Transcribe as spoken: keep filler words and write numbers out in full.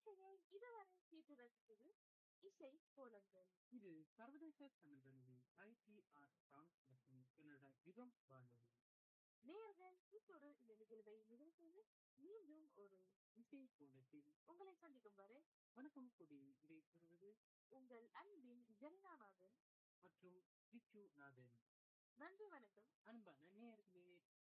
இதுவரை கேட்டு ரசித்தது இசை கோலங்கள். இது சர்வதேச தமிழ் வானொலி ஐடிஆர் பிரான்ஸ் மற்றும் கனடா யுகம் வானொலி. நேயர்கள் இத்தோடு இந்த நிகழ்வை நிறைவு செய்து மீண்டும் ஒரு இசை கோலத்தில் உங்களை சந்திக்கும் வரை வணக்கம் கொடி இடைபெறுவது உங்கள் அன்பின் ஜெகநாதன் மற்றும் விச்சு நாதன். நன்றி வணக்கம். அன்பான நேயர்களே,